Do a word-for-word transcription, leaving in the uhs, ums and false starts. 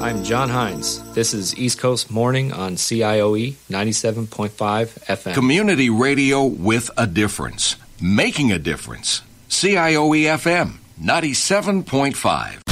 I'm John Hines. This is East Coast Morning on C I O E ninety-seven point five F M. Community radio with a difference. Making a difference. C I O E F M ninety-seven point five.